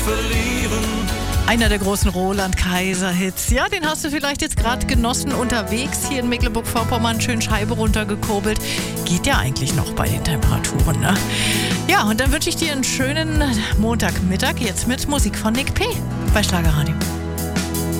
verlieren. Einer der großen Roland-Kaiser-Hits. Ja, den hast du vielleicht jetzt gerade genossen unterwegs hier in Mecklenburg-Vorpommern. Schön Scheibe runtergekurbelt. Geht ja eigentlich noch bei den Temperaturen, ne? Ja, und dann wünsche ich dir einen schönen Montagmittag jetzt mit Musik von Nick P. bei Schlagerradio.